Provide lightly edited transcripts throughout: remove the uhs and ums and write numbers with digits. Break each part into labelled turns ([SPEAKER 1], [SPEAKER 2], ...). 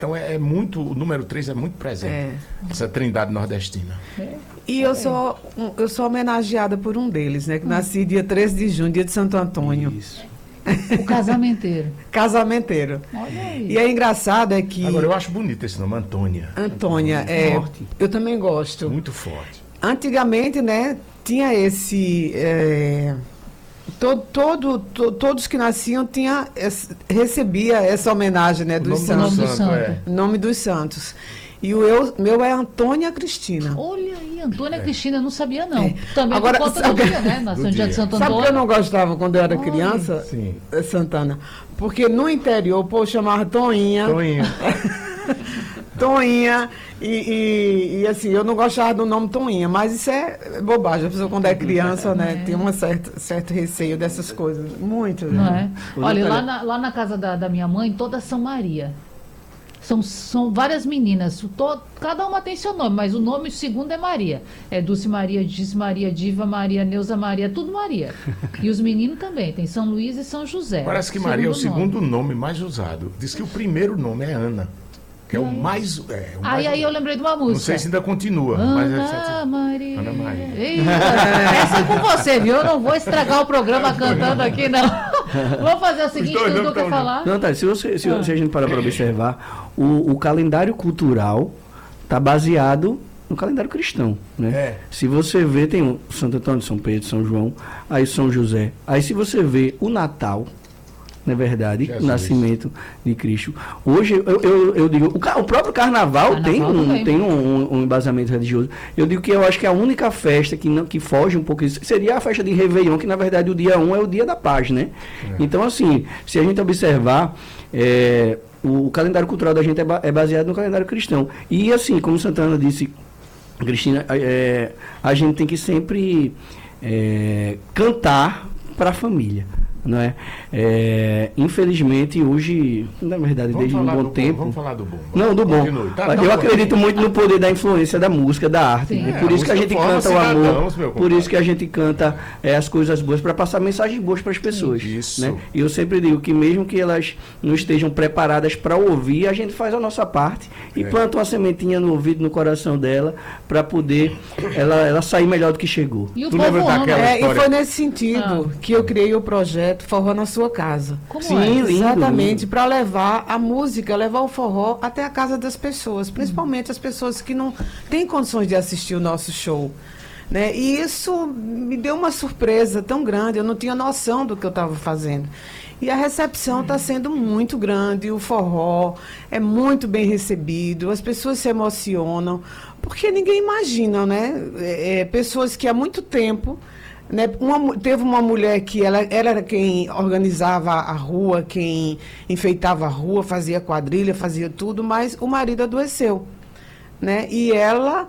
[SPEAKER 1] Então é muito, o número 3 é muito presente, essa trindade nordestina.
[SPEAKER 2] E eu sou homenageada por um deles, né? Que nasci dia 13 de junho, dia de Santo Antônio.
[SPEAKER 3] Isso.
[SPEAKER 4] O casamenteiro.
[SPEAKER 2] Casamenteiro.
[SPEAKER 4] Olha aí.
[SPEAKER 2] E é engraçado é que...
[SPEAKER 1] Agora, eu acho bonito esse nome, Antônia.
[SPEAKER 2] Antônia,
[SPEAKER 3] Forte.
[SPEAKER 2] eu também gosto.
[SPEAKER 1] Muito forte.
[SPEAKER 2] Antigamente, né, tinha esse... todos que nasciam recebia essa homenagem, né, dos
[SPEAKER 1] O nome
[SPEAKER 2] santos.
[SPEAKER 1] do
[SPEAKER 4] santo,
[SPEAKER 1] santo,
[SPEAKER 4] é.
[SPEAKER 2] Nome dos santos. E o meu é Antônia Cristina.
[SPEAKER 4] Olha aí, Antônia Cristina, eu não sabia não.
[SPEAKER 2] É.
[SPEAKER 4] Também
[SPEAKER 2] Agora,
[SPEAKER 4] por conta do
[SPEAKER 2] sabe-
[SPEAKER 4] dia, né? Nasceu no dia de Santo
[SPEAKER 2] Sabe
[SPEAKER 4] Antônio.
[SPEAKER 2] que eu não gostava quando eu era criança,
[SPEAKER 1] Sim.
[SPEAKER 2] Santana? Porque no interior o povo chamava Toinha.
[SPEAKER 1] Toinho.
[SPEAKER 2] Toinha, e assim, eu não gostava do nome Toinha, mas isso é bobagem. A pessoa quando é criança, né, tem um certo receio dessas coisas. Muito,
[SPEAKER 4] Não
[SPEAKER 2] né?
[SPEAKER 4] é? Olha, lá na casa da minha mãe, todas são Maria. São várias meninas, cada uma tem seu nome, mas o segundo é Maria. É Dulce Maria, Disse Maria, Diva Maria, Neuza Maria, tudo Maria. E os meninos também, tem São Luís e São José.
[SPEAKER 1] Parece que Maria é o segundo nome mais usado. Diz que o primeiro nome é Ana, que é o mais...
[SPEAKER 4] Aí eu lembrei de uma música.
[SPEAKER 1] Não sei se ainda continua, mas
[SPEAKER 4] Ana Maria.
[SPEAKER 1] Ana Maria.
[SPEAKER 4] Eita, essa é com você, viu? Eu não vou estragar o programa cantando aqui, não. Vamos fazer o seguinte,
[SPEAKER 1] dois
[SPEAKER 4] tudo
[SPEAKER 1] não
[SPEAKER 4] que eu quer
[SPEAKER 1] tão
[SPEAKER 4] falar.
[SPEAKER 3] Não, tá, se a gente parar para observar, o calendário cultural está baseado no calendário cristão, né?
[SPEAKER 1] É.
[SPEAKER 3] Se você vê, tem o Santo Antônio, São Pedro, São João, aí São José. Aí se você vê o Natal, não é verdade?
[SPEAKER 1] Jesus.
[SPEAKER 3] O nascimento de Cristo. Hoje, eu digo, o próprio Carnaval tem um embasamento religioso. Eu digo que eu acho que a única festa que foge um pouco disso seria a festa de Réveillon, que na verdade o dia 1 é o dia da paz, né? Então, assim, se a gente observar, o calendário cultural da gente é baseado no calendário cristão. E, assim, como Santana disse, Cristina, a gente tem que sempre cantar para a família. Não é? Infelizmente hoje, na verdade, desde um bom tempo.
[SPEAKER 1] Vamos falar do bom.
[SPEAKER 3] Não, do bom.
[SPEAKER 1] Continue.
[SPEAKER 3] Eu acredito muito no poder da influência da música, da arte.
[SPEAKER 4] Sim.
[SPEAKER 3] É por isso que a gente canta o amor, por isso que a gente canta as coisas boas, para passar mensagens boas para as pessoas.
[SPEAKER 1] Isso.
[SPEAKER 3] Né? E eu sempre digo que mesmo que elas não estejam preparadas para ouvir, a gente faz a nossa parte e planta uma sementinha no ouvido, no coração dela, para poder ela sair melhor do que chegou.
[SPEAKER 4] E o
[SPEAKER 1] Tu
[SPEAKER 4] povo
[SPEAKER 1] lembra
[SPEAKER 4] ama.
[SPEAKER 1] daquela-
[SPEAKER 2] E foi nesse sentido que eu criei o projeto Forró na Sua Casa.
[SPEAKER 4] Como
[SPEAKER 3] Sim,
[SPEAKER 4] é?
[SPEAKER 3] lindo,
[SPEAKER 2] Exatamente, para levar a música, levar o forró até a casa das pessoas, principalmente as pessoas que não têm condições de assistir o nosso show. Né? E isso me deu uma surpresa tão grande, eu não tinha noção do que eu estava fazendo. E a recepção está sendo muito grande, o forró é muito bem recebido, as pessoas se emocionam, porque ninguém imagina, né? Pessoas que há muito tempo... Né, teve uma mulher que ela era quem organizava a rua, quem enfeitava a rua, fazia quadrilha, fazia tudo, mas o marido adoeceu. Né? E ela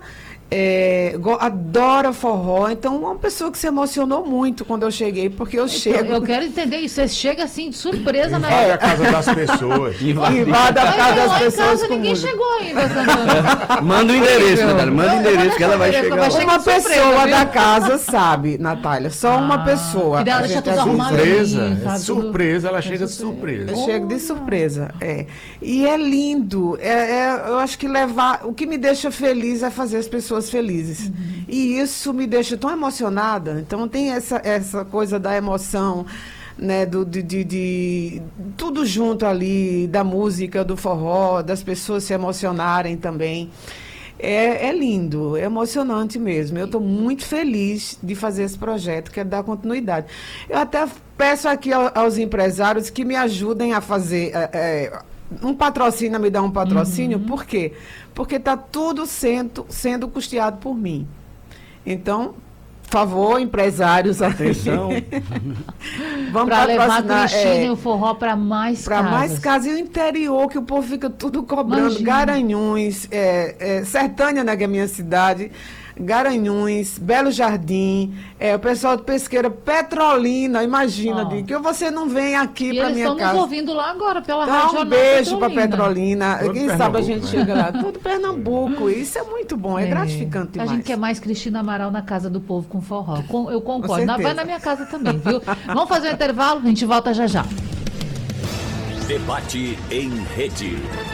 [SPEAKER 2] adora forró, então uma pessoa que se emocionou muito quando eu cheguei, porque eu chego...
[SPEAKER 4] Eu quero entender isso, você chega assim de surpresa na
[SPEAKER 1] Invade a casa das pessoas.
[SPEAKER 2] Invada a
[SPEAKER 4] Mas
[SPEAKER 2] casa das
[SPEAKER 4] lá em
[SPEAKER 2] pessoas
[SPEAKER 4] casa
[SPEAKER 2] com
[SPEAKER 4] ninguém
[SPEAKER 2] música.
[SPEAKER 4] chegou ainda, Santana.
[SPEAKER 3] Manda o endereço, Natália, manda o endereço que ela vai chegar lá.
[SPEAKER 4] Chega
[SPEAKER 2] Uma
[SPEAKER 4] de surpresa,
[SPEAKER 2] pessoa
[SPEAKER 4] viu?
[SPEAKER 2] da casa sabe, Natália, só uma pessoa.
[SPEAKER 4] que daí ela
[SPEAKER 2] A
[SPEAKER 4] deixa
[SPEAKER 2] gente
[SPEAKER 4] tudo arrumado.
[SPEAKER 1] Surpresa.
[SPEAKER 4] Ali, sabe,
[SPEAKER 1] Surpresa, ela chega de surpresa.
[SPEAKER 2] Eu chego de surpresa, E é lindo, eu acho que o que me deixa feliz é fazer as pessoas felizes. E isso me deixa tão emocionada, então tem essa coisa da emoção, né, de tudo junto ali, da música, do forró, das pessoas se emocionarem também. É lindo, é emocionante mesmo. Eu estou muito feliz de fazer esse projeto, quero dar continuidade. Eu até peço aqui aos empresários que me ajudem a fazer um patrocínio, me dar um patrocínio. Por quê? Porque está tudo sendo custeado por mim. Então, por favor, empresários,
[SPEAKER 3] Atenção.
[SPEAKER 2] vamos
[SPEAKER 4] Para levar a
[SPEAKER 2] patrocinar,
[SPEAKER 4] Cristina e o forró para mais
[SPEAKER 2] para
[SPEAKER 4] casas.
[SPEAKER 2] mais casas. E o interior, que o povo fica tudo cobrando.
[SPEAKER 4] Imagina.
[SPEAKER 2] Garanhuns, Sertânia, né, que é a minha cidade. Garanhuns, Belo Jardim, o pessoal de Pesqueira, Petrolina, imagina, que você não vem aqui
[SPEAKER 4] E
[SPEAKER 2] para
[SPEAKER 4] eles
[SPEAKER 2] minha
[SPEAKER 4] estão nos
[SPEAKER 2] casa.
[SPEAKER 4] ouvindo lá agora pela
[SPEAKER 2] Dá
[SPEAKER 4] Rádio
[SPEAKER 2] um
[SPEAKER 4] Jornal
[SPEAKER 2] beijo para
[SPEAKER 4] Petrolina.
[SPEAKER 2] Petrolina.
[SPEAKER 1] Todo
[SPEAKER 2] Quem sabe a
[SPEAKER 1] Pernambuco,
[SPEAKER 2] gente
[SPEAKER 1] né?
[SPEAKER 2] chega lá. Tudo Pernambuco. Isso é muito bom, é gratificante
[SPEAKER 4] A
[SPEAKER 2] demais.
[SPEAKER 4] gente quer mais Cristina Amaral na casa do povo com forró. Eu concordo.
[SPEAKER 2] certeza.
[SPEAKER 4] Vai na minha casa também, viu? Vamos fazer um intervalo, a gente volta já já.
[SPEAKER 5] Debate em rede.